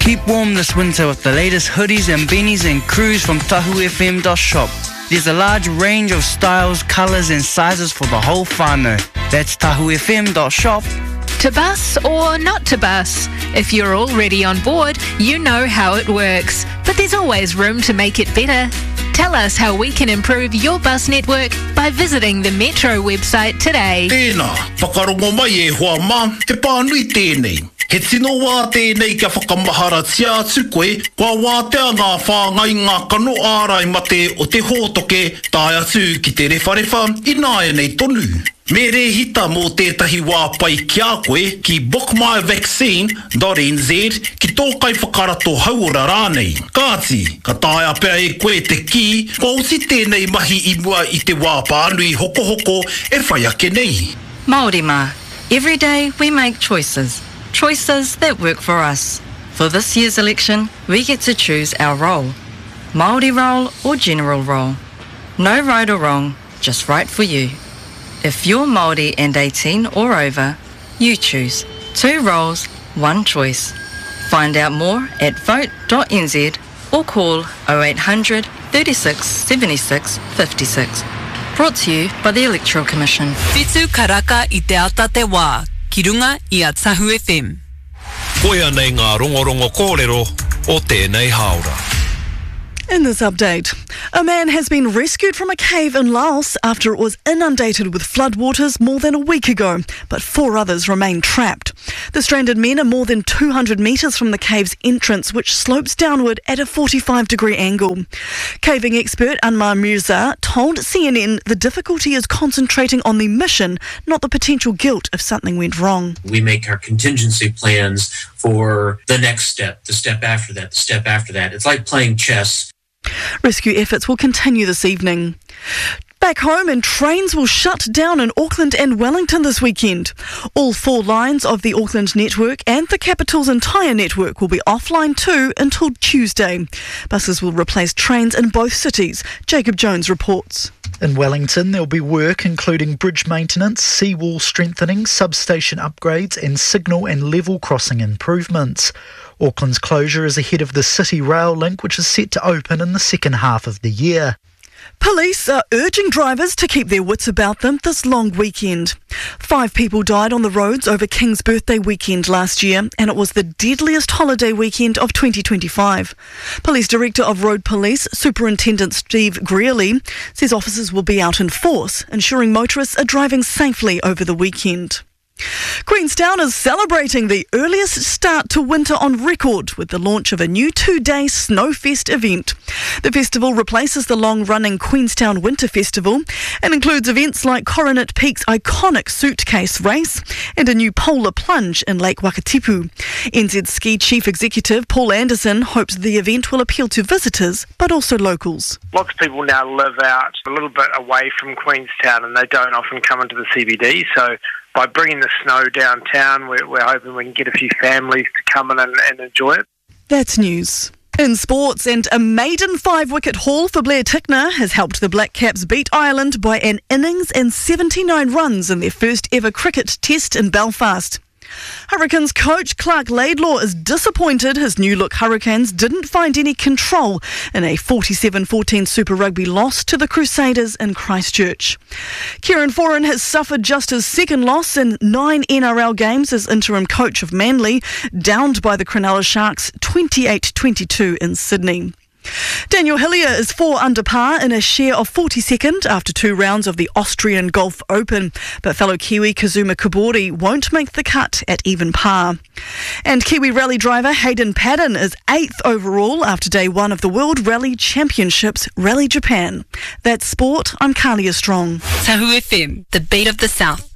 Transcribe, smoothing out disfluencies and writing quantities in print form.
Keep warm this winter with the latest hoodies and beanies and crews from tahufm.shop. There's a large range of styles, colours and sizes for the whole whānau. That's tahufm.shop. To bus or not to bus? If you're already on board, you know how it works. But there's always room to make it better. Tell us how we can improve your bus network by visiting the Metro website today. Tēnā, whakarongo mai e hoa mā, te pānui tēnei. He tino wā tēnei kia whakamahara tia atu koe, kua wātea ngā whāngai ngā kano ārai mate o te hōtoke, tāi atu ki te rewharewa, ināia nei tonu. Me re hita mō tētahi wā pai kia koe ki bookmyvaccine.nz ki tōkai whakarato hauora rānei. Kāti, ka tāia pēr e koe te ki, kua uti tēnei mahi I mua I te wā pānui hoko e whai ake nei. Māori mā, every day we make choices. Choices that work for us. For this year's election, we get to choose our role. Māori role or general role. No right or wrong, just right for you. If you're Māori and 18 or over, you choose. 2 roles, 1 choice. Find out more at vote.nz or call 0800 36 76 56. Brought to you by the Electoral Commission. Whitu karaka I te ata te wā. Ki runga I a Tahu FM. Koia nei ngā rongorongo kōrero o tēnei haora. In this update, a man has been rescued from a cave in Laos after it was inundated with floodwaters more than a week ago, but 4 others remain trapped. The stranded men are more than 200 metres from the cave's entrance, which slopes downward at a 45-degree angle. Caving expert Anmar Mirza told CNN the difficulty is concentrating on the mission, not the potential guilt if something went wrong. We make our contingency plans for the next step, the step after that, the step after that. It's like playing chess. Rescue efforts will continue this evening. Back home, and trains will shut down in Auckland and Wellington this weekend. All 4 lines of the Auckland network and the capital's entire network will be offline too until Tuesday. Buses will replace trains in both cities. Jacob Jones reports. In Wellington, there will be work including bridge maintenance, seawall strengthening, substation upgrades and signal and level crossing improvements. Auckland's closure is ahead of the City Rail link, which is set to open in the second half of the year. Police are urging drivers to keep their wits about them this long weekend. 5 people died on the roads over King's birthday weekend last year, and it was the deadliest holiday weekend of 2025. Police Director of Road Police, Superintendent Steve Greeley, says officers will be out in force, ensuring motorists are driving safely over the weekend. Queenstown is celebrating the earliest start to winter on record with the launch of a new 2-day Snowfest event. The festival replaces the long-running Queenstown Winter Festival and includes events like Coronet Peak's iconic suitcase race and a new polar plunge in Lake Wakatipu. NZ Ski Chief Executive Paul Anderson hopes the event will appeal to visitors but also locals. Lots of people now live out a little bit away from Queenstown and they don't often come into the CBD, so by bringing the snow downtown, we're hoping we can get a few families to come in and enjoy it. That's news. In sports, and a maiden 5-wicket haul for Blair Tickner has helped the Black Caps beat Ireland by an innings and 79 runs in their first ever cricket test in Belfast. Hurricanes coach Clark Laidlaw is disappointed his new-look Hurricanes didn't find any control in a 47-14 Super Rugby loss to the Crusaders in Christchurch. Kieran Foran has suffered just his second loss in 9 NRL games as interim coach of Manly, downed by the Cronulla Sharks 28-22 in Sydney. Daniel Hillier is 4 under par in a share of 42nd after 2 rounds of the Austrian Golf Open, but fellow Kiwi Kazuma Kobori won't make the cut at even par. And Kiwi rally driver Hayden Paddon is 8th overall after day 1 of the World Rally Championships Rally Japan. That's sport. I'm Kalia Strong. Tahu FM, the beat of the South.